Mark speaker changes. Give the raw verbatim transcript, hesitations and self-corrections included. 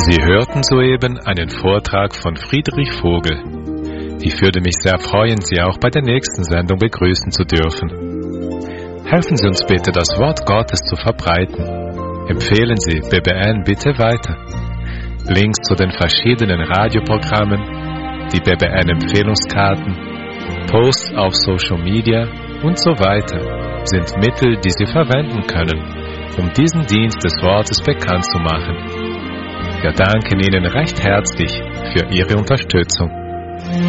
Speaker 1: Sie hörten soeben einen Vortrag von Friedrich Vogel. Ich würde mich sehr freuen, Sie auch bei der nächsten Sendung begrüßen zu dürfen. Helfen Sie uns bitte, das Wort Gottes zu verbreiten. Empfehlen Sie B B N bitte weiter. Links zu den verschiedenen Radioprogrammen, die B B N-Empfehlungskarten, Posts auf Social Media und so weiter sind Mittel, die Sie verwenden können, um diesen Dienst des Wortes bekannt zu machen. Wir danken Ihnen recht herzlich für Ihre Unterstützung.